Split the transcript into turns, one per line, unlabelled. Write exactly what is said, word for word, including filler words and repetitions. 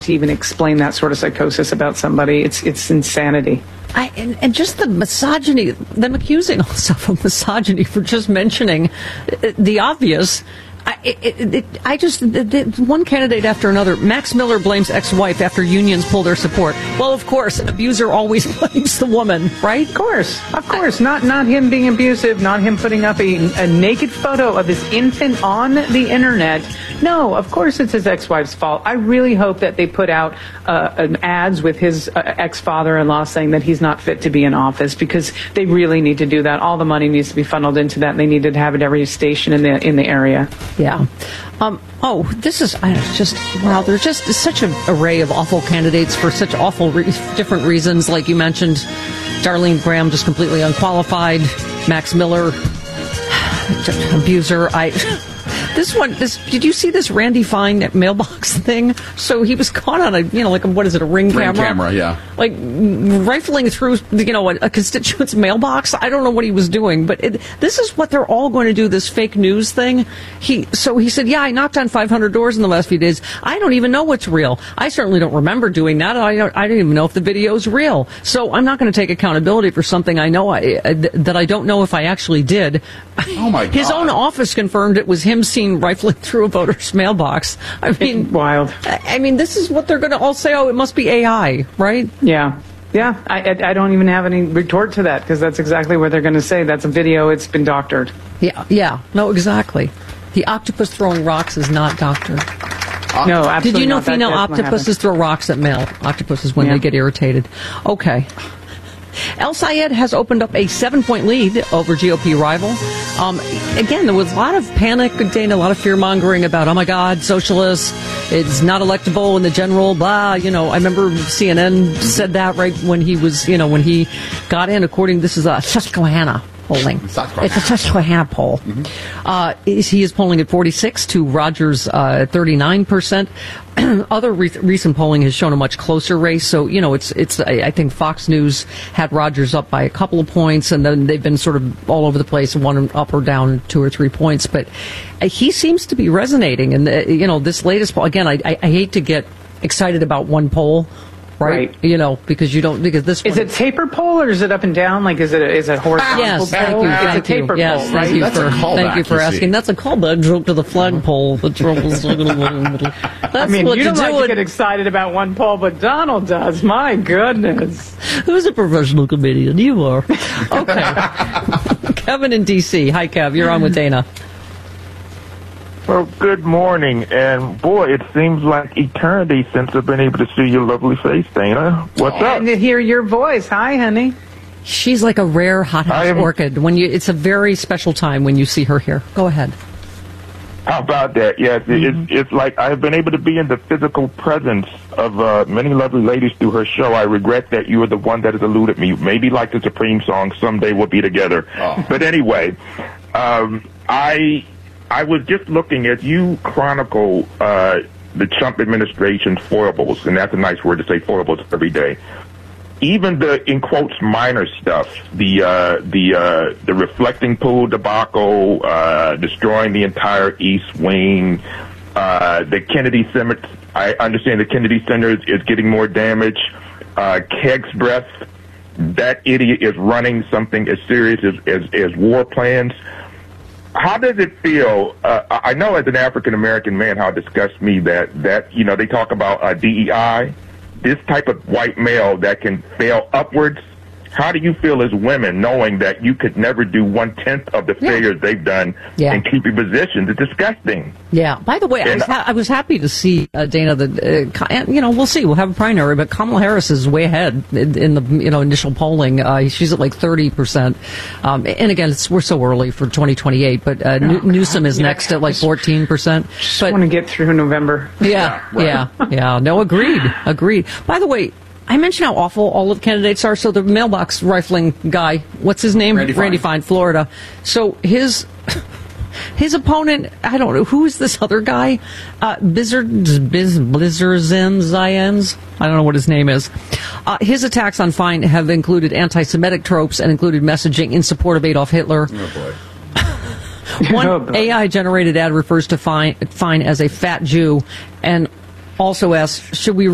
to even explain that sort of psychosis about somebody. It's it's insanity.
I, and, and just the misogyny, them accusing also of misogyny for just mentioning the obvious. I, it, it, I just, it, it, one candidate after another. Max Miller blames ex-wife after unions pull their support. Well, of course, an abuser always blames the woman, right?
Of course, of course. Not not him being abusive, not him putting up a, a naked photo of his infant on the internet. No, of course it's his ex-wife's fault. I really hope that they put out uh, an ads with his uh, ex-father-in-law saying that he's not fit to be in office, because they really need to do that. All the money needs to be funneled into that, and they need to have it every station in the in the area.
Yeah. Um, oh, this is I just, wow, there's just such an array of awful candidates for such awful re- different reasons. Like you mentioned, Darlene Graham, just completely unqualified. Max Miller, abuser. I... This one, this, did you see this Randy Fine mailbox thing? So he was caught on a, you know, like, a, what is it, a ring,
ring
camera?
camera, yeah.
Like, rifling through, you know, a, a constituent's mailbox. I don't know what he was doing, but it, this is what they're all going to do, this fake news thing. He, so he said, yeah, I knocked on five hundred doors in the last few days. I don't even know what's real. I certainly don't remember doing that. I don't, I don't even know if the video's real. So I'm not going to take accountability for something I know I, uh, that I don't know if I actually did.
Oh, my God.
His own office confirmed it was him seen rifling through a voter's mailbox. I mean,
it's wild.
I mean, this is what they're going to all say. Oh, it must be A I, right?
Yeah. Yeah. I, I, I don't even have any retort to that, because that's exactly what they're going to say. That's a video. It's been doctored.
Yeah. Yeah. No, exactly. The octopus throwing rocks is not doctored.
Uh, no, absolutely
Did you know
not.
female
that,
octopuses throw rocks at male octopuses when
yeah.
they get irritated? Okay. El Sayed has opened up a seven-point lead over G O P rival. Um, again, there was a lot of panic, Dana, a lot of fear-mongering about, oh, my God, socialists, it's not electable in the general, blah. You know, I remember C N N said that right when he was, you know, when he got in, according, this is a Susquehanna polling.
Susquehanna.
It's a Susquehanna poll. Mm-hmm. Uh, he is polling at forty-six to Rogers' uh, thirty-nine percent. Other re- recent polling has shown a much closer race. So, you know, it's, it's, I, I think Fox News had Rogers up by a couple of points, and then they've been sort of all over the place, one up or down two or three points. But uh, he seems to be resonating. And, uh, you know, this latest poll, again, I, I, I hate to get excited about one poll. Right?
right,
you know, because you don't, because this
is
one,
it taper poll or is it up and down? Like, is it is it horizontal?
Yes,
poll?
thank you,
It's
thank
a taper
you. Yes,
poll,
thank
right?
you
That's
for
a callback,
thank you for
you
asking.
see.
That's a callback joke to the flagpole. The Trump's That's
I mean,
what
you don't
do
like
it.
to get excited about one poll, but Donald does. My goodness.
Who's a professional comedian? You are. Okay. Kevin in D C. Hi, Kev. You're on with Dana.
Well, good morning, and boy, it seems like eternity since I've been able to see your lovely face, Dana. What's up?
And to hear your voice. Hi, honey.
She's like a rare hothouse
am-
orchid. When you, it's a very special time when you see her here. Go ahead.
How about that? Yes,
Mm-hmm.
it's, it's like I've been able to be in the physical presence of uh, many lovely ladies through her show. I regret that you are the one that has eluded me. Maybe like the Supreme song, Someday We'll Be Together.
Oh.
But anyway, um, I... I was just looking as you chronicle uh, the Trump administration's foibles, and that's a nice word to say, foibles every day. Even the, in quotes, minor stuff, the uh, the uh, the reflecting pool debacle, uh, destroying the entire East Wing, uh, the Kennedy Center. I understand the Kennedy Center is, is getting more damage. Uh, Keg's breath. That idiot is running something as serious as, as, as war plans. How does it feel? Uh, I know as an African-American man how it disgusts me that, that you know, they talk about uh, D E I, this type of white male that can fail upwards. How do you feel as women knowing that you could never do one-tenth of the
Yeah.
failures they've done
Yeah.
and keep your positions? It's disgusting.
Yeah. By the way, I
And
was, ha- I was happy to see, uh, Dana, that, uh, and, you know, we'll see. We'll have a primary, but Kamala Harris is way ahead in, in the, you know, initial polling. Uh, she's at like thirty percent. Um, and again, it's, we're so early for twenty twenty-eight, but uh, New- Newsom is
Yeah.
next at like fourteen percent.
Just
But
want to get through November.
yeah,
right.
yeah, yeah. No, agreed, agreed. By the way, I mentioned how awful all of the candidates are. So the mailbox rifling guy, what's his name?
Randy Fine.
Randy Fine, Florida. So his his opponent, I don't know, who is this other guy? Uh, Blizzard, Biz, Blizzardzen Zions? I don't know what his name is. Uh, his attacks on Fine have included anti-Semitic tropes and included messaging in support of Adolf Hitler.
Oh, boy.
One
Oh, boy.
A I-generated ad refers to Fine, Fine as a fat Jew and also asks, should we